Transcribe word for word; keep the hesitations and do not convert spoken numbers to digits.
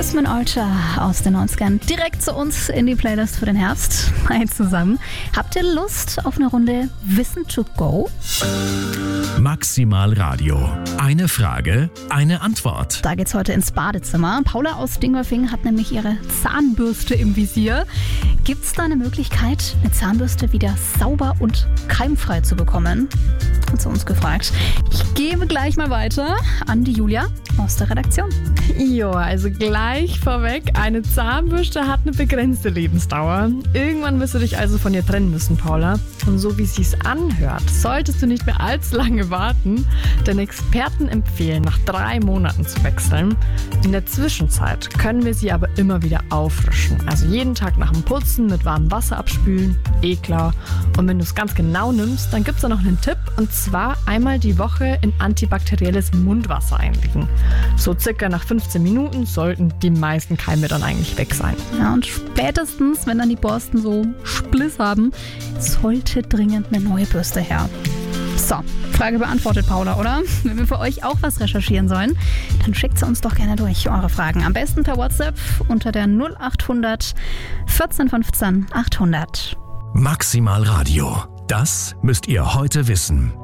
Jasmine Archer aus den neunzigern direkt zu uns in die Playlist für den Herbst. Hi zusammen. Habt ihr Lust auf eine Runde Wissen to go? Maximal Radio. Eine Frage, eine Antwort. Da geht's heute ins Badezimmer. Paula aus Dingolfing hat nämlich ihre Zahnbürste im Visier. Gibt's da eine Möglichkeit, eine Zahnbürste wieder sauber und keimfrei zu bekommen? Hat sie uns gefragt. Ich gebe gleich mal weiter an die Julia aus der Redaktion. Jo, also gleich vorweg, eine Zahnbürste hat eine begrenzte Lebensdauer. Irgendwann wirst du dich also von ihr trennen müssen, Paula. Und so wie es sich anhört, solltest du nicht mehr allzu lange warten, denn Experten empfehlen, nach drei Monaten zu wechseln. In der Zwischenzeit können wir sie aber immer wieder auffrischen. Also jeden Tag nach dem Putzen mit warmem Wasser abspülen, eh klar. Und wenn du es ganz genau nimmst, dann gibt es da noch einen Tipp, und zwar einmal die Woche in antibakterielles Mundwasser einlegen. So circa nach fünfzehn Minuten sollten die meisten Keime dann eigentlich weg sein. Ja, und spätestens, wenn dann die Borsten so Spliss haben, sollte dringend eine neue Bürste her. So, Frage beantwortet, Paula, oder? Wenn wir für euch auch was recherchieren sollen, dann schickt sie uns doch gerne durch, eure Fragen. Am besten per WhatsApp unter der null acht hundert vierzehn fünfzehn achthundert. Maximal Radio. Das müsst ihr heute wissen.